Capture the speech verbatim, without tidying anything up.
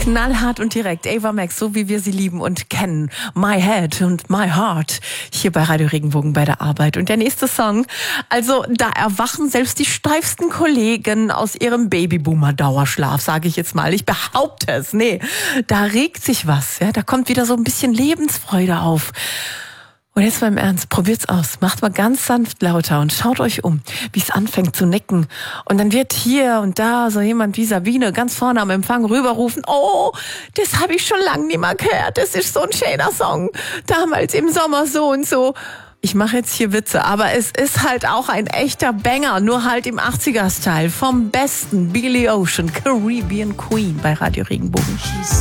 Knallhart und direkt. Ava Max, so wie wir sie lieben und kennen. My Head und My Heart. Hier bei Radio Regenbogen bei der Arbeit. Und der nächste Song. Also, da erwachen selbst die steifsten Kollegen aus ihrem Babyboomer-Dauerschlaf, sage ich jetzt mal. Ich behaupte es. Nee, da regt sich was. Ja, da kommt wieder so ein bisschen Lebensfreude auf. Und jetzt mal im Ernst, probiert's aus. Macht mal ganz sanft lauter und schaut euch um, wie es anfängt zu nicken. Und dann wird hier und da so jemand wie Sabine ganz vorne am Empfang rüberrufen, oh, das habe ich schon lange nicht mehr gehört, das ist so ein schöner Song. Damals im Sommer so und so. Ich mache jetzt hier Witze, aber es ist halt auch ein echter Banger, nur halt im achtziger-Style. Vom besten Billy Ocean, Caribbean Queen bei Radio Regenbogen.